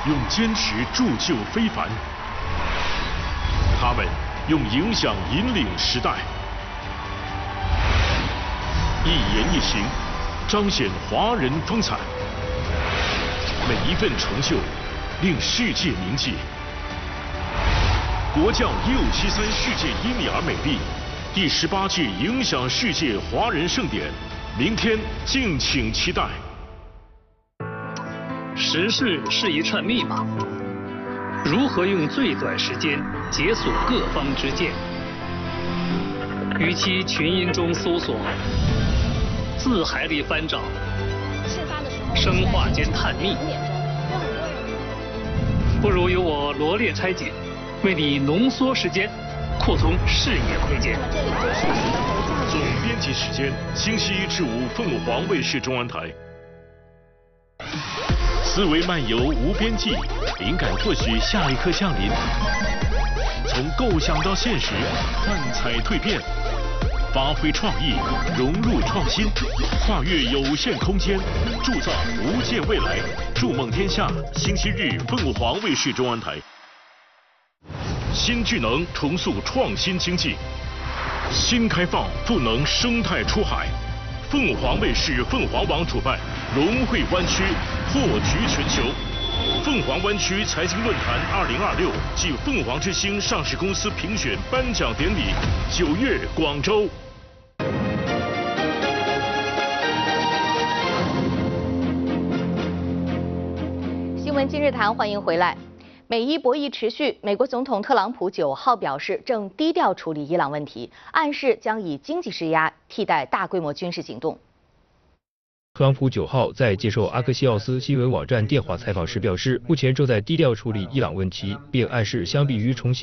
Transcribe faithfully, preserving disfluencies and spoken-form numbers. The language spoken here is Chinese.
用坚持铸就非凡，他们用影响引领时代，一言一行彰显华人风采，每一份成就令世界铭记。国教一五七三世界伊米尔美丽第十八届影响世界华人盛典，明天敬请期待。 时事是一串密码，如何用最短时间解锁各方之见？与其群音中搜索，字海里翻找，生化间探秘，不如由我罗列拆解，为你浓缩时间，扩充视野窥见。 总编辑时间：星期一至五，凤凰卫视中文台。思维漫游无边际，灵感或许下一刻降临。从构想到现实，幻彩蜕变，发挥创意，融入创新，跨越有限空间，铸造无限未来。筑梦天下，星期日凤凰卫视中文台。新智能重塑创新经济，新开放赋能生态出海。凤凰卫视凤凰网主办龙汇湾区破局全球凤凰湾区财经论坛二零二六暨凤凰之星上市公司评选颁奖典礼，九月广州。 新闻今日谈，欢迎回来。美伊博弈持续，美国总统特朗普九号表示，正低调处理伊朗问题，暗示将以经济施压替代大规模军事行动。 特朗普九号在接受阿克西奥斯新闻网站电话采访时表示，目前正在低调处理伊朗问题，并暗示相比于重新